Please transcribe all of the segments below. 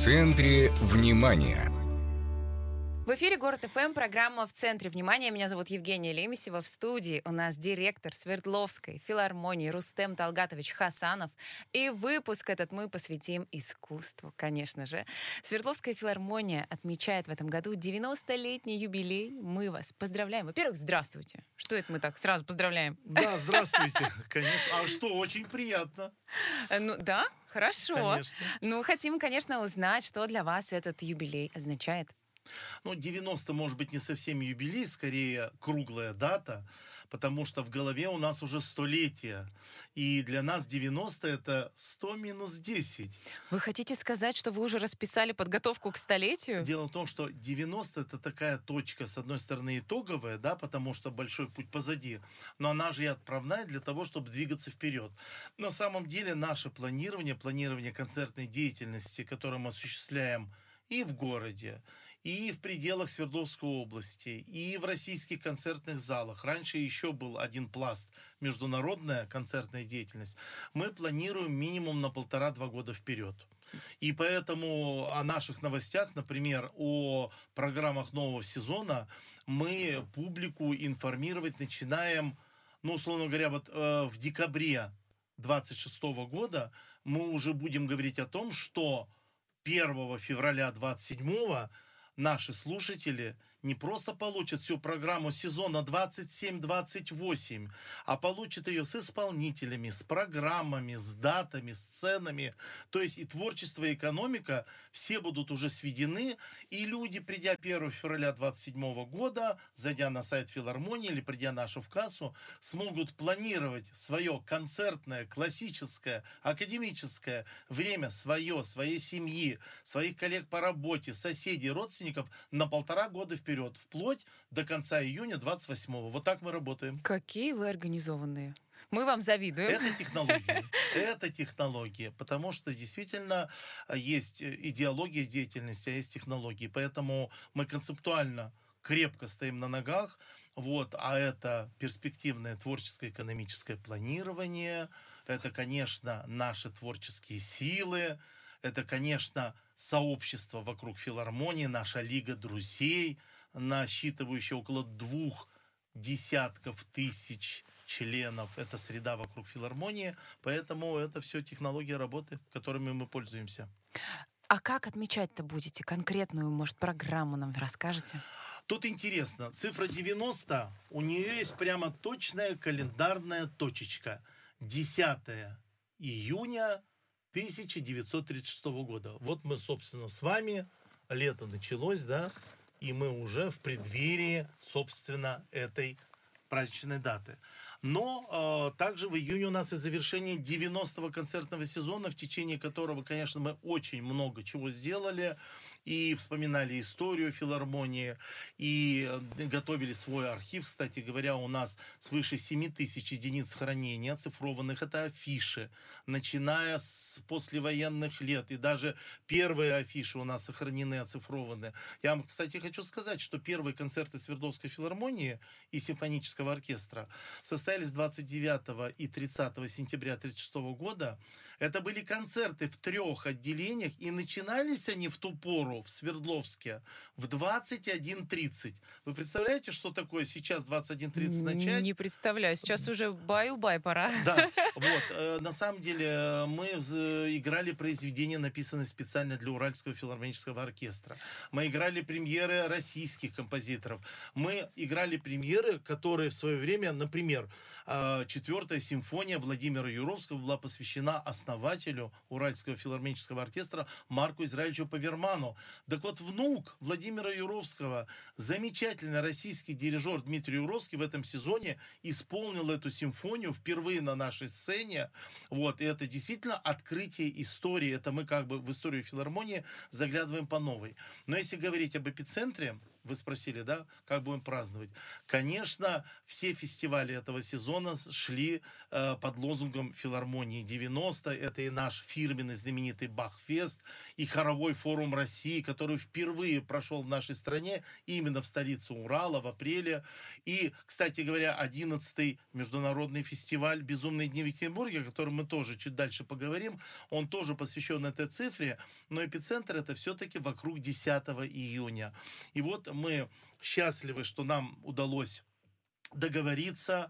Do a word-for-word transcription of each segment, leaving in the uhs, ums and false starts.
центре внимания. В эфире Город ФМ, программа «В центре внимания». Меня зовут Евгения Лемесева. В студии у нас директор Свердловской филармонии Рустем Талгатович Хасанов. И выпуск этот мы посвятим искусству, конечно же. Свердловская филармония отмечает в этом году девяностолетний юбилей. Мы вас поздравляем. Во-первых, здравствуйте. Что это мы так сразу поздравляем? Да, здравствуйте, конечно. А что, очень приятно. Ну да, хорошо. Конечно. Ну, хотим, конечно, узнать, что для вас этот юбилей означает. Ну, девяносто, может быть, не совсем юбилей, скорее круглая дата, потому что в голове у нас уже столетие. И для нас девяносто — это сто минус десять. Вы хотите сказать, что вы уже расписали подготовку к столетию? Дело в том, что девяносто — это такая точка, с одной стороны, итоговая, да, потому что большой путь позади, но она же и отправная для того, чтобы двигаться вперед. На самом деле наше планирование, планирование концертной деятельности, которое мы осуществляем и в городе, и в пределах Свердловской области, и в российских концертных залах. Раньше еще был один пласт — международная концертная деятельность. Мы планируем минимум на полтора-два года вперед. И поэтому о наших новостях, например, о программах нового сезона, мы публику информировать начинаем, ну, условно говоря, вот э, в декабре двадцать шестого года мы уже будем говорить о том, что первого февраля двадцать седьмого наши слушатели не просто получат всю программу сезона двадцать семь двадцать восемь, а получат ее с исполнителями, с программами, с датами, с ценами. То есть и творчество, и экономика все будут уже сведены, и люди, придя первого февраля двадцать седьмого года, зайдя на сайт филармонии или придя нашу в кассу, смогут планировать свое концертное, классическое, академическое время свое, своей семьи, своих коллег по работе, соседей, родственников на полтора года вперед. Вплоть до конца июня двадцать восьмого. Вот так мы работаем. Какие вы организованные. Мы вам завидуем. Это технологии. Это технологии. Потому что действительно есть идеология деятельности, а есть технологии. Поэтому мы концептуально крепко стоим на ногах. Вот, а это перспективное творческое экономическое планирование. Это, конечно, наши творческие силы. Это, конечно, сообщество вокруг филармонии, наша лига друзей, насчитывающая около двух десятков тысяч членов. Это среда вокруг филармонии, поэтому это все технологии работы, которыми мы пользуемся. А как отмечать-то будете? Конкретную, может, программу нам расскажете? Тут интересно, цифра девяносто, у нее есть прямо точная календарная точечка. десятого июня тысяча девятьсот тридцать шестого года. Вот мы, собственно, с вами, лето началось, да, и мы уже в преддверии, собственно, этой праздничной даты. Но э, также в июне у нас и завершение девяностого концертного сезона, в течение которого, конечно, мы очень много чего сделали, и вспоминали историю филармонии, и готовили свой архив. Кстати говоря, у нас свыше семи тысяч единиц хранения оцифрованных. Это афиши, начиная с послевоенных лет. И даже первые афиши у нас сохранены, оцифрованы. Я вам, кстати, хочу сказать, что первые концерты Свердловской филармонии и симфонического оркестра состоялись двадцать девятого и тридцатого сентября тысяча девятьсот тридцать шестого года. Это были концерты в трех отделениях, и начинались они в ту пору в Свердловске в двадцать один тридцать. Вы представляете, что такое сейчас двадцать один тридцать начать? Не представляю. Сейчас уже баю-бай пора. Да, вот. На самом деле мы играли произведения, написанные специально для Уральского филармонического оркестра. Мы играли премьеры российских композиторов. Мы играли премьеры, которые в свое время, например, четвертая симфония Владимира Юровского была посвящена основателю Уральского филармонического оркестра Марку Израильевичу Паверману. Так вот, внук Владимира Юровского, замечательный российский дирижер Дмитрий Юровский в этом сезоне исполнил эту симфонию впервые на нашей сцене. Вот, и это действительно открытие истории. Это мы как бы в историю филармонии заглядываем по новой. Но если говорить об эпицентре, вы спросили, да, как будем праздновать. Конечно, все фестивали этого сезона шли э, под лозунгом филармонии девяносто. Это и наш фирменный знаменитый Бахфест, и хоровой форум России, который впервые прошел в нашей стране именно в столице Урала в апреле. И, кстати говоря, одиннадцатый международный фестиваль «Безумные дни в Екатеринбурге», о котором мы тоже чуть дальше поговорим, он тоже посвящен этой цифре, но эпицентр это все-таки вокруг десятого июня. И вот мы счастливы, что нам удалось договориться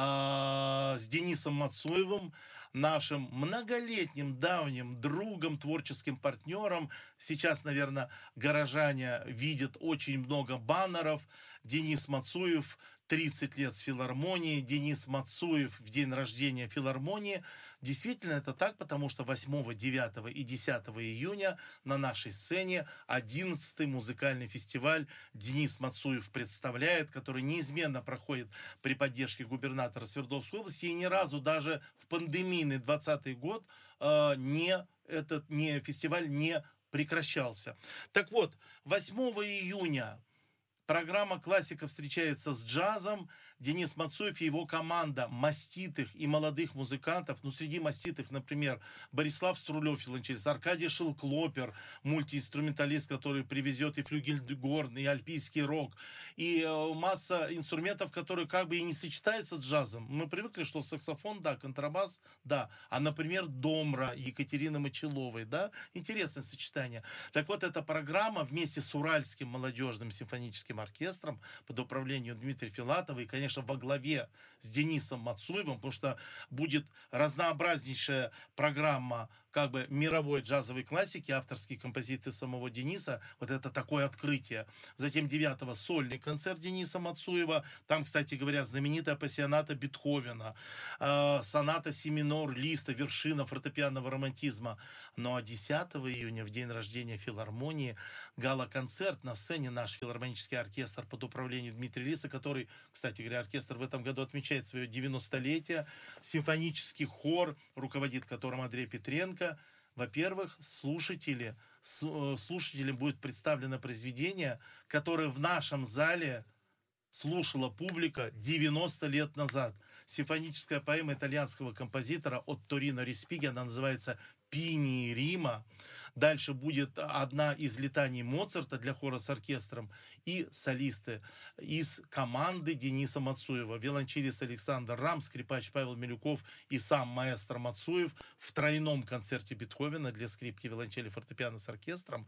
а, с Денисом Мацуевым, нашим многолетним, давним другом, творческим партнером. Сейчас, наверное, горожане видят очень много баннеров. Денис Мацуев, тридцать лет с филармонией, Денис Мацуев в день рождения филармонии. Действительно, это так, потому что восьмого, девятого и десятого июня на нашей сцене одиннадцатый музыкальный фестиваль Денис Мацуев представляет, который неизменно проходит при поддержке губернатора Свердловской области, и ни разу даже в пандемийный двадцатый год э, не, этот не, фестиваль не прекращался. Так вот, восьмого июня программа «Классика» встречается с джазом. Денис Мацуев и его команда маститых и молодых музыкантов. Ну, среди маститых, например, Борислав Струлев, виолончелист, Аркадий Шелклопер, мультиинструменталист, который привезет и флюгельгорн, и альпийский рок, и э, масса инструментов, которые как бы и не сочетаются с джазом. Мы привыкли, что саксофон, да, контрабас, да, а, например, домра Екатерины Мочеловой, да, интересное сочетание. Так вот, эта программа вместе с Уральским молодежным симфоническим оркестром под управлением Дмитрия Филатова и, конечно, во главе с Денисом Мацуевым, потому что будет разнообразнейшая программа как бы мировой джазовой классики, авторские композиции самого Дениса. Вот это такое открытие. Затем девятого сольный концерт Дениса Мацуева. Там, кстати говоря, знаменитая пассионата Бетховена, э, соната си минор Листа, вершина фортепианного романтизма. Ну а десятого июня, в день рождения филармонии, гала-концерт на сцене наш филармонический оркестр под управлением Дмитрия Лиса, который, кстати говоря, оркестр в этом году отмечает свое девяностолетие. Симфонический хор, руководит которым Андрей Петренко. Во-первых, слушатели, слушателям будет представлено произведение, которое в нашем зале слушала публика девяносто лет назад. Симфоническая поэма итальянского композитора Отторино Респиги, она называется «Пинии Рима». Дальше будет одна из летаний Моцарта для хора с оркестром и солисты из команды Дениса Мацуева. Виолончелист Александр Рам, скрипач Павел Милюков и сам маэстро Мацуев в тройном концерте Бетховена для скрипки, виолончели, фортепиано с оркестром.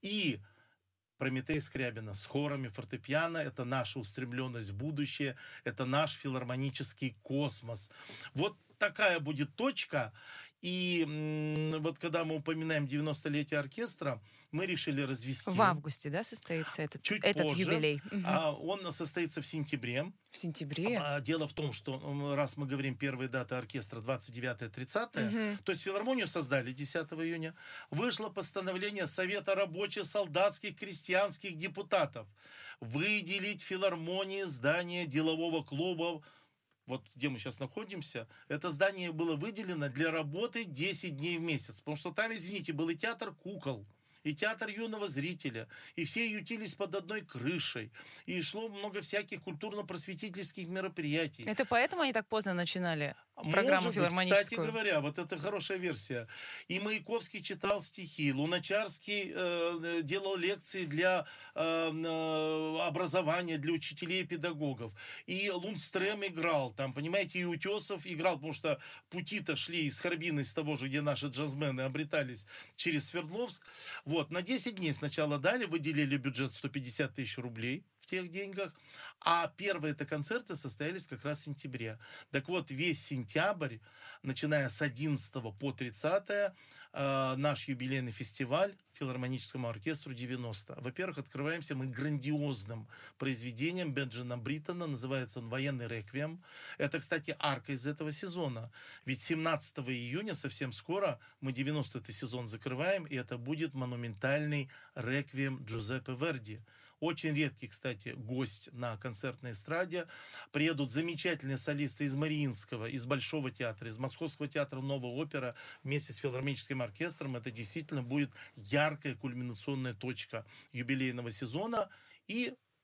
И Прометей Скрябина с хорами фортепиано. Это наша устремленность в будущее. Это наш филармонический космос. Вот такая будет точка. И м, вот когда мы упоминаем девяностолетие оркестра, мы решили развести... В августе, да, состоится этот, чуть этот позже. юбилей? А, он состоится в сентябре. В сентябре? А, дело в том, что раз мы говорим первые даты оркестра двадцать девятое тридцатое, Угу. то есть филармонию создали десятого июня, вышло постановление Совета рабочих, солдатских, крестьянских депутатов выделить филармонии здание делового клуба. Вот где мы сейчас находимся, это здание было выделено для работы десять дней в месяц. Потому что там, извините, был и театр кукол, и театр юного зрителя, и все ютились под одной крышей, и шло много всяких культурно-просветительских мероприятий. Это поэтому они так поздно начинали программу Может быть, филармоническую? кстати говоря, вот это хорошая версия. И Маяковский читал стихи, Луначарский э, делал лекции для э, э, образования, для учителей и педагогов. И Лундстрем играл, там, понимаете, и Утесов играл, потому что пути-то шли из Харбина, из того же, где наши джазмены обретались, через Свердловск. Вот, на десять дней сначала дали, выделили бюджет сто пятьдесят тысяч рублей в тех деньгах, а первые-то концерты состоялись как раз в сентябре. Так вот, весь сентябрь, начиная с одиннадцатого по тридцатое, э, наш юбилейный фестиваль филармоническому оркестру девяносто. Во-первых, открываемся мы грандиозным произведением Бенджамина Бриттона, называется он «Военный реквием». Это, кстати, арка из этого сезона. Ведь семнадцатого июня, совсем скоро, мы девяностый сезон закрываем, и это будет монументальный реквием Джузеппе Верди. Очень редкий, кстати, гость на концертной эстраде. Приедут замечательные солисты из Мариинского, из Большого театра, из Московского театра «Новая опера» вместе с филармоническим оркестром. Это действительно будет яркая кульминационная точка юбилейного сезона. И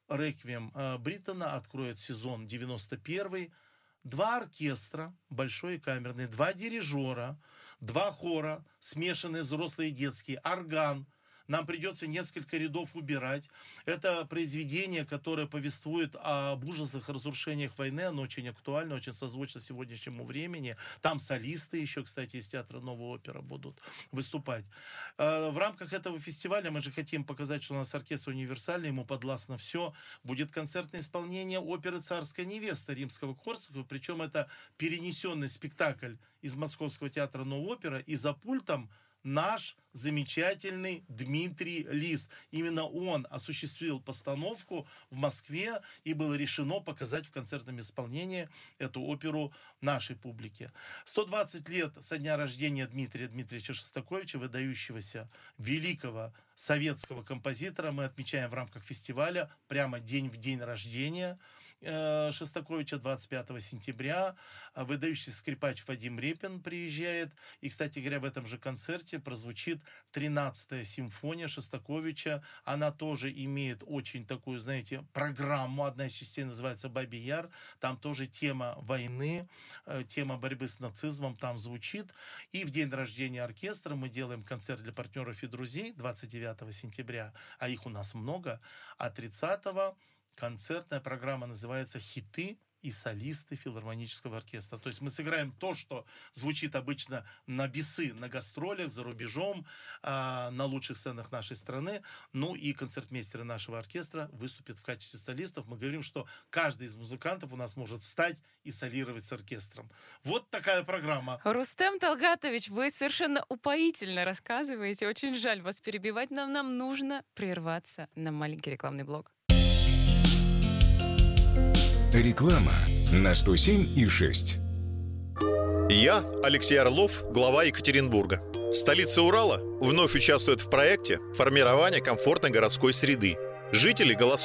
«Реквием» Бриттона откроет сезон девяносто первый. Два оркестра, большой и камерный, два дирижера, два хора, смешанные взрослые и детские, орган. Нам придется несколько рядов убирать. Это произведение, которое повествует об ужасах и разрушениях войны. Оно очень актуально, очень созвучно сегодняшнему времени. Там солисты еще, кстати, из театра «Новая опера» будут выступать. В рамках этого фестиваля мы же хотим показать, что у нас оркестр универсальный, ему подвластно все. Будет концертное исполнение оперы «Царская невеста» Римского-Корсакова. Причем это перенесенный спектакль из Московского театра «Новая опера». И за пультом наш замечательный Дмитрий Лис. Именно он осуществил постановку в Москве, и было решено показать в концертном исполнении эту оперу нашей публике. сто двадцать лет со дня рождения Дмитрия Дмитриевича Шостаковича, выдающегося великого советского композитора, мы отмечаем в рамках фестиваля прямо день в день рождения Шостаковича, двадцать пятого сентября. Выдающийся скрипач Вадим Репин приезжает. И, кстати говоря, в этом же концерте прозвучит тринадцатая симфония Шостаковича. Она тоже имеет очень такую, знаете, программу. Одна из частей называется «Бабий Яр». Там тоже тема войны, тема борьбы с нацизмом там звучит. И в день рождения оркестра мы делаем концерт для партнеров и друзей двадцать девятого сентября. А их у нас много. А тридцатого концертная программа называется «Хиты и солисты филармонического оркестра». То есть мы сыграем то, что звучит обычно на бисы, на гастролях, за рубежом, э, на лучших сценах нашей страны. Ну и концертмейстеры нашего оркестра выступят в качестве солистов. Мы говорим, что каждый из музыкантов у нас может встать и солировать с оркестром. Вот такая программа. Рустем Талгатович, вы совершенно упоительно рассказываете. Очень жаль вас перебивать, но нам нужно прерваться на маленький рекламный блок. Реклама на сто семь и шесть. Я, Алексей Орлов, глава Екатеринбурга. Столица Урала вновь участвует в проекте формирования комфортной городской среды. Жители голосуют